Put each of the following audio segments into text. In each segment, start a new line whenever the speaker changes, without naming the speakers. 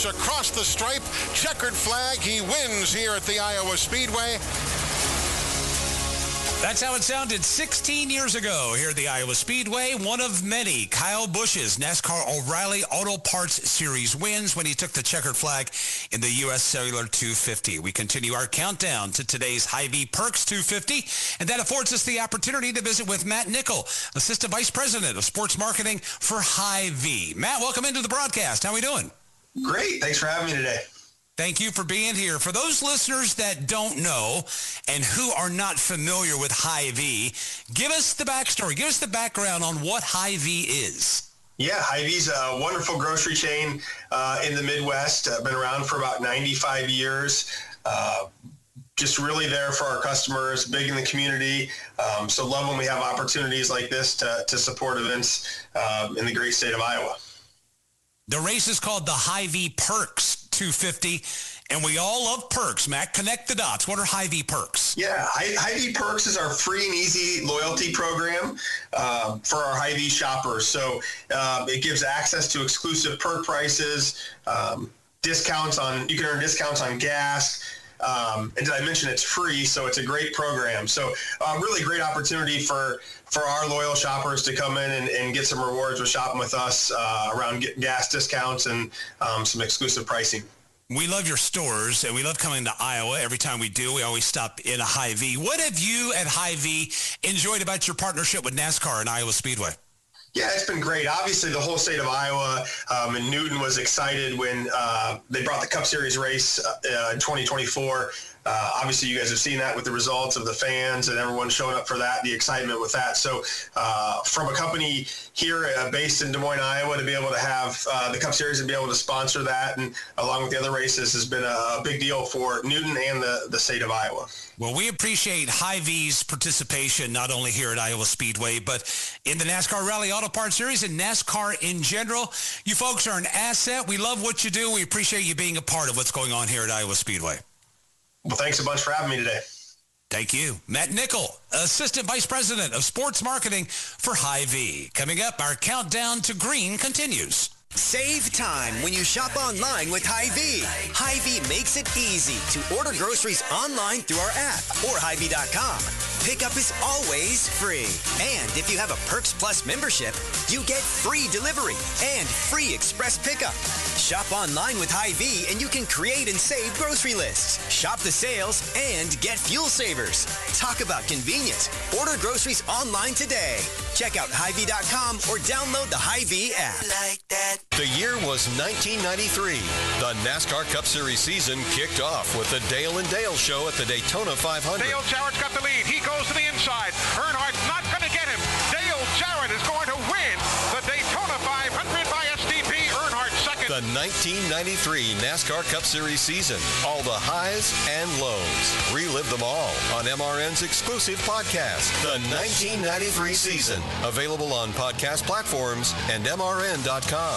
Parks across the stripe, checkered flag. He wins here at the Iowa Speedway.
That's how it sounded 16 years ago here at the Iowa Speedway. One of many Kyle Busch's NASCAR O'Reilly Auto Parts Series wins when he took the checkered flag in the U.S. Cellular 250. We continue our countdown to today's Hy-Vee Perks 250, and that affords us the opportunity to visit with Matt Nickel, Assistant Vice President of Sports Marketing for Hy-Vee. Matt, welcome into the broadcast. How are we doing?
Great. Thanks for having me today.
Thank you for being here. For those listeners that don't know and who are not familiar with Hy-Vee, give us the backstory. Give us the background on what Hy-Vee is.
Yeah, Hy-Vee's a wonderful grocery chain in the Midwest. Been around for about 95 years. Just really there for our customers, big in the community. So love when we have opportunities like this to support events in the great state of Iowa.
The race is called the Hy-Vee Perks 250, and we all love perks. Matt, connect the dots. What are Hy-Vee Perks?
Yeah, Hy-Vee Perks is our free and easy loyalty program for our Hy-Vee shoppers. So it gives access to exclusive perk prices, discounts on, you can earn discounts on gas. And did I mention it's free? So it's a great program. So really great opportunity for our loyal shoppers to come in and get some rewards with shopping with us around gas discounts and some exclusive pricing.
We love your stores, and we love coming to Iowa. Every time we do, we always stop in a Hy-Vee. What have you at Hy-Vee enjoyed about your partnership with NASCAR and Iowa Speedway?
Yeah, it's been great. Obviously, the whole state of Iowa and Newton was excited when they brought the Cup Series race in 2024. Obviously, you guys have seen that with the results of the fans and everyone showing up for that, the excitement with that. So from a company here based in Des Moines, Iowa, to be able to have the Cup Series and be able to sponsor that and along with the other races has been a big deal for Newton and the state of Iowa.
Well, we appreciate Hy-Vee's participation not only here at Iowa Speedway, but in the NASCAR Rally Auto Parts Series and NASCAR in general. You folks are an asset. We love what you do. We appreciate you being a part of what's going on here at Iowa Speedway.
Well, thanks a bunch for having me today.
Thank you. Matt Nickel, Assistant Vice President of Sports Marketing for Hy-Vee. Coming up, our countdown to green continues.
Save time when you shop online with Hy-Vee. Hy-Vee makes it easy to order groceries online through our app or Hy-Vee.com. Pickup is always free. And if you have a Perks Plus membership, you get free delivery and free express pickup. Shop online with Hy-Vee and you can create and save grocery lists. Shop the sales and get fuel savers. Talk about convenience. Order groceries online today. Check out Hy-Vee.com or download the Hy-Vee app.
Like that.
The year was 1993. The NASCAR Cup Series season kicked off with the Dale and Dale show at the Daytona 500.
Dale Jarrett's got the lead. He goes to the inside. Earnhardt's not going to get him. Dale Jarrett is going to win the Daytona 500 by STP. Earnhardt second.
The 1993 NASCAR Cup Series season. All the highs and lows. Relive them all on MRN's exclusive podcast, The 1993 Season. Available on podcast platforms and MRN.com.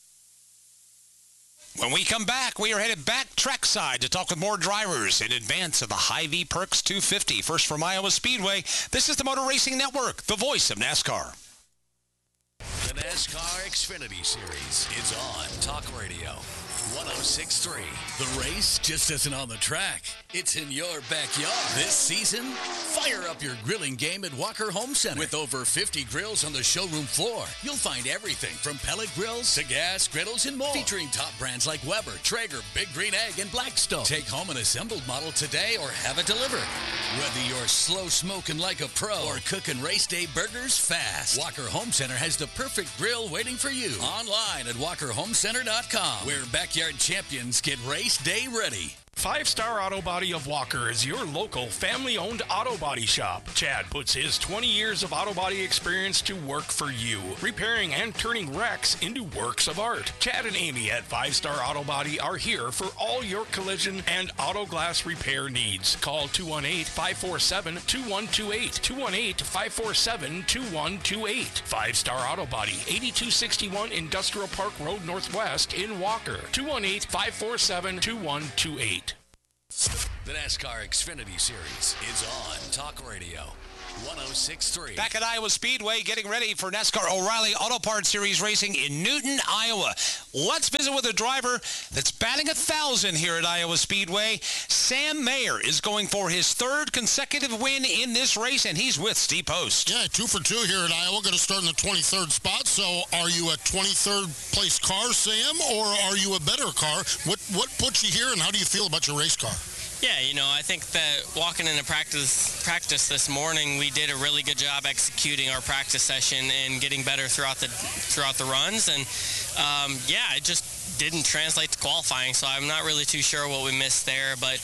When we come back, we are headed back trackside to talk with more drivers in advance of the Hy-Vee Perks 250. First from Iowa Speedway, this is the Motor Racing Network, the voice of NASCAR.
The NASCAR Xfinity Series is on Talk Radio 106.3. The race just isn't on the track. It's in your backyard. This season, fire up your grilling game at Walker Home Center. With over 50 grills on the showroom floor, you'll find everything from pellet grills to gas griddles and more. Featuring top brands like Weber, Traeger, Big Green Egg, and Blackstone. Take home an assembled model today or have it delivered. Whether you're slow smoking like a pro or cooking race day burgers fast, Walker Home Center has the perfect grill waiting for you. Online at WalkerHomeCenter.com, where backyard champions get race day ready.
Five Star Auto Body of Walker is your local family-owned auto body shop. Chad puts his 20 years of auto body experience to work for you, repairing and turning wrecks into works of art. Chad and Amy at Five Star Auto Body are here for all your collision and auto glass repair needs. Call 218-547-2128, 218-547-2128. Five Star Auto Body, 8261 Industrial Park Road Northwest in Walker, 218-547-2128.
The NASCAR Xfinity Series is on Talk Radio 106.3.
Back at Iowa Speedway, getting ready for NASCAR O'Reilly Auto Parts Series racing in Newton, Iowa. Let's visit with a driver that's batting 1,000 here at Iowa Speedway. Sam Mayer is going for his third consecutive win in this race, and he's with Steve Post.
Yeah, 2 for 2 here at Iowa. Going to start in the 23rd spot. So are you a 23rd place car, Sam, or are you a better car? What puts you here, and how do you feel about your race car?
Yeah, I think that walking into practice this morning, we did a really good job executing our practice session and getting better throughout the runs. And, it just didn't translate to qualifying, so I'm not really too sure what we missed there. But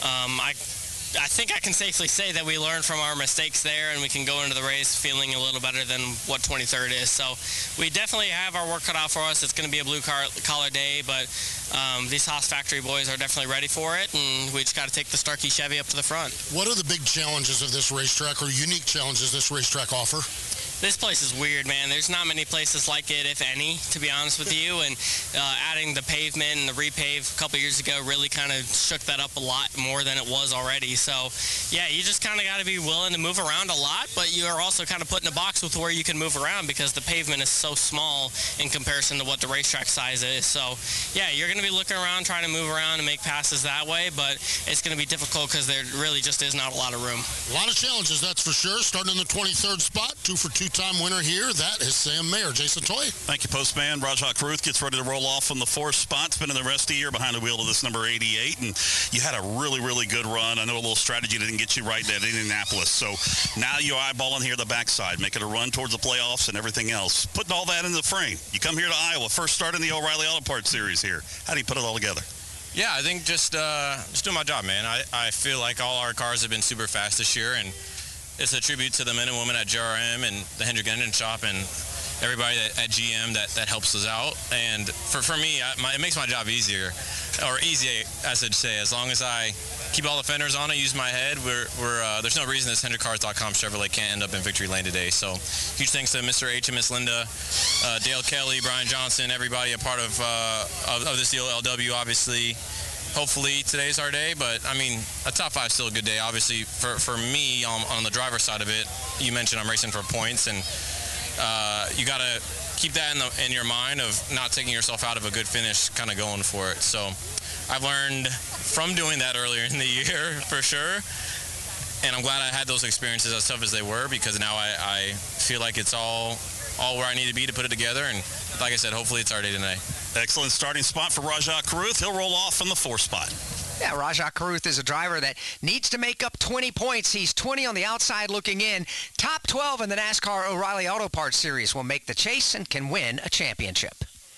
I think I can safely say that we learned from our mistakes there, and we can go into the race feeling a little better than what 23rd is. So we definitely have our work cut out for us. It's going to be a blue-collar day, but these Haas factory boys are definitely ready for it, and we just got to take the Starkey Chevy up to the front.
What are the big challenges of this racetrack, or unique challenges this racetrack offer?
This place is weird, man. There's not many places like it, if any, to be honest with you. And adding the pavement and the repave a couple years ago really kind of shook that up a lot more than it was already. So, yeah, you just kind of got to be willing to move around a lot, but you are also kind of put in a box with where you can move around because the pavement is so small in comparison to what the racetrack size is. So, yeah, you're going to be looking around, trying to move around and make passes that way, but it's going to be difficult because there really just is not a lot of room.
A lot of challenges, that's for sure. Starting in the 23rd spot, 2 for 2 time winner here. That is Sam Mayer. Jason Toy.
Thank you, Postman. Rajah Caruth gets ready to roll off on the 4th spot, spending the rest of the year behind the wheel of this number 88. And you had a really, really good run. I know a little strategy didn't get you right at Indianapolis. So now you're eyeballing here the backside, making a run towards the playoffs and everything else. Putting all that in the frame. You come here to Iowa, first start in the O'Reilly Auto Parts Series here. How do you put it all together?
Yeah, I think just doing my job, man. I feel like all our cars have been super fast this year, and it's a tribute to the men and women at JRM and the Hendrick Engine Shop and everybody at GM that helps us out. And for me, it makes my job easier, or easy, I should say, as long as I keep all the fenders on it, use my head. There's no reason this HendrickCars.com Chevrolet can't end up in victory lane today. So huge thanks to Mr. H and Miss Linda, Dale Kelly, Brian Johnson, everybody a part of this deal, LW, obviously. Hopefully today's our day, but I mean, a top 5 is still a good day. Obviously, for me on the driver's side of it, you mentioned I'm racing for points, and you got to keep that in your mind of not taking yourself out of a good finish, kind of going for it. So I've learned from doing that earlier in the year, for sure, and I'm glad I had those experiences as tough as they were, because now I feel like it's all where I need to be to put it together, and like I said, hopefully it's our day tonight.
Excellent starting spot for Rajah Caruth. He'll roll off from the 4th spot.
Yeah, Rajah Caruth is a driver that needs to make up 20 points. He's 20 on the outside looking in. Top 12 in the NASCAR O'Reilly Auto Parts Series will make the chase and can win a championship.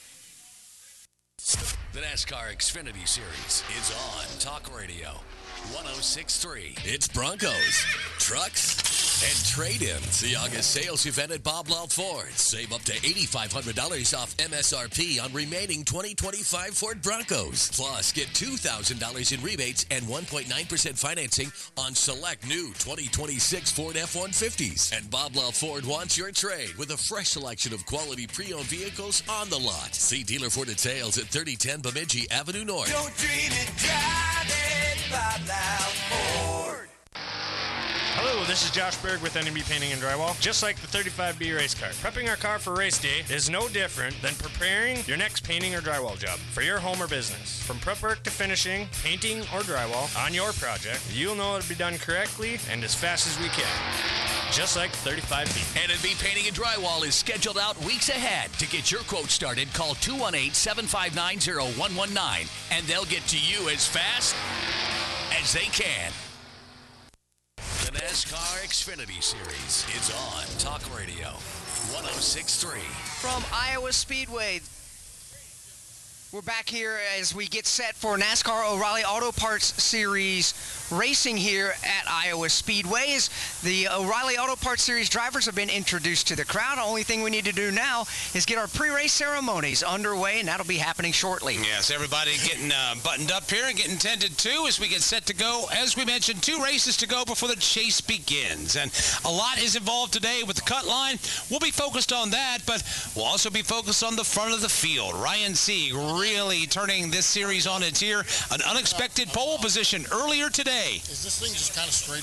The NASCAR Xfinity Series is on Talk Radio 106.3. It's Broncos, trucks, and trade-ins. The August sales event at Bob Law Ford. Save up to $8,500 off MSRP on remaining 2025 Ford Broncos. Plus, get $2,000 in rebates and 1.9% financing on select new 2026 Ford F-150s. And Bob Law Ford wants your trade with a fresh selection of quality pre-owned vehicles on the lot. See dealer for details at 3010 Bemidji Avenue North.
Don't dream it, drive it, Bob Law Ford.
Hello, this is Josh Berg with NMB Painting and Drywall. Just like the 35B race car, prepping our car for race day is no different than preparing your next painting or drywall job for your home or business. From prep work to finishing, painting or drywall on your project, you'll know it'll be done correctly and as fast as we can. Just like 35B.
NMB Painting and Drywall is scheduled out weeks ahead. To get your quote started, call 218-759-0119, and they'll get to you as fast as they can. The NASCAR Xfinity Series is on Talk Radio 106.3.
From Iowa Speedway, we're back here as we get set for NASCAR O'Reilly Auto Parts Series racing here at Iowa Speedway. As the O'Reilly Auto Parts Series drivers have been introduced to the crowd. The only thing we need to do now is get our pre-race ceremonies underway, and that'll be happening shortly.
Yes, everybody getting buttoned up here and getting tended to as we get set to go. As we mentioned, 2 races to go before the chase begins. And a lot is involved today with the cut line. We'll be focused on that, but we'll also be focused on the front of the field. Ryan Sieg really turning this series on its ear. An unexpected pole position earlier today.
Is this thing just kind of straight up?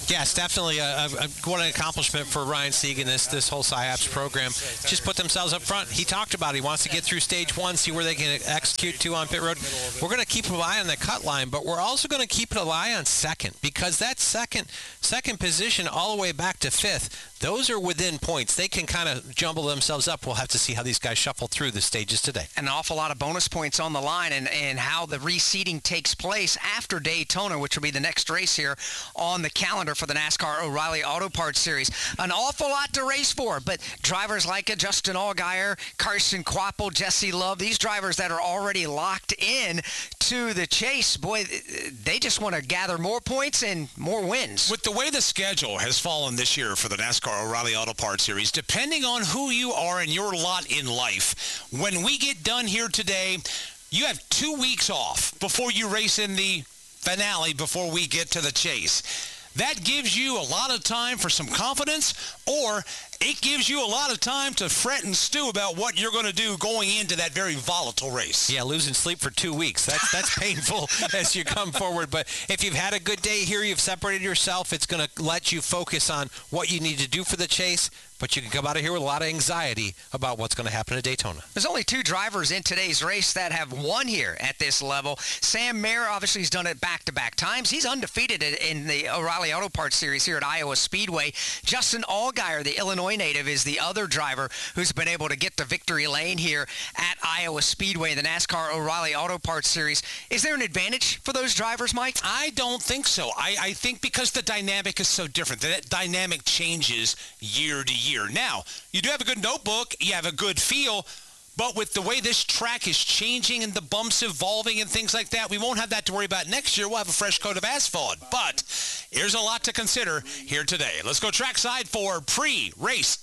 Yes, definitely what an accomplishment for Ryan Sieg and this whole SIAPS program. Just put themselves up front. He talked about it. He wants to get through stage 1, see where they can execute 2 on pit road. We're going to keep an eye on the cut line, but we're also going to keep an eye on second, because that second position all the way back to 5th, those are within points. They can kind of jumble themselves up. We'll have to see how these guys shuffle through the stages today.
An awful lot of bonus points on the line, and how the reseeding takes place after Daytona, which will be the next race here on the calendar for the NASCAR O'Reilly Auto Parts Series. An awful lot to race for, but drivers like Justin Allgaier, Carson Kvapil, Jesse Love, these drivers that are already locked in to the chase, boy, they just want to gather more points and more wins.
With the way the schedule has fallen this year for the NASCAR O'Reilly Auto Parts Series, depending on who you are in your lot in life, when we get done here today, you have 2 weeks off before you race in the finale, before we get to the chase. That gives you a lot of time for some confidence, or it gives you a lot of time to fret and stew about what you're going to do going into that very volatile race.
Yeah, losing sleep for 2 weeks. That's painful as you come forward. But if you've had a good day here, you've separated yourself, it's going to let you focus on what you need to do for the chase. But you can come out of here with a lot of anxiety about what's going to happen at Daytona.
There's only 2 drivers in today's race that have won here at this level. Sam Mayer obviously has done it back-to-back times. He's undefeated in the O'Reilly Auto Parts Series here at Iowa Speedway. Justin Allgaier, the Illinois native, is the other driver who's been able to get to victory lane here at Iowa Speedway, the NASCAR O'Reilly Auto Parts Series. Is there an advantage for those drivers, Mike?
I don't think so. I think because the dynamic is so different, that dynamic changes year to year. Now, you do have a good notebook, you have a good feel, but with the way this track is changing and the bumps evolving and things like that, we won't have that to worry about next year. We'll have a fresh coat of asphalt. But here's a lot to consider here today. Let's go trackside for pre-race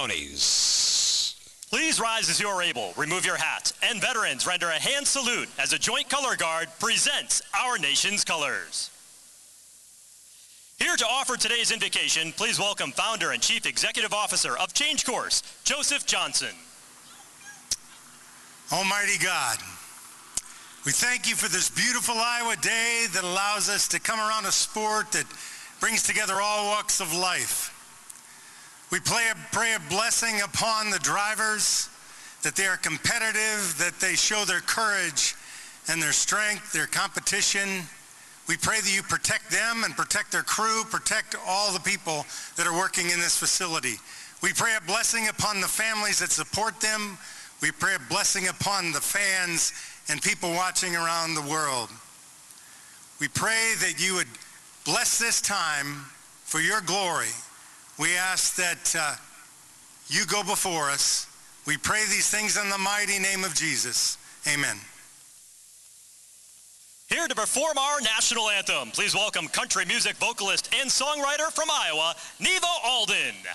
ceremonies.
Please rise as you are able, remove your hat, and veterans render a hand salute as a joint color guard presents our nation's colors. Here to offer today's invocation, please welcome Founder and Chief Executive Officer of Change Course, Joseph Johnson.
Almighty God, we thank you for this beautiful Iowa day that allows us to come around a sport that brings together all walks of life. We pray a blessing upon the drivers, that they are competitive, that they show their courage and their strength, their competition. We pray that you protect them and protect their crew, protect all the people that are working in this facility. We pray a blessing upon the families that support them. We pray a blessing upon the fans and people watching around the world. We pray that you would bless this time for your glory. We ask that you go before us. We pray these things in the mighty name of Jesus. Amen.
Here to perform our national anthem, please welcome country music vocalist and songwriter from Iowa, Neva Alden.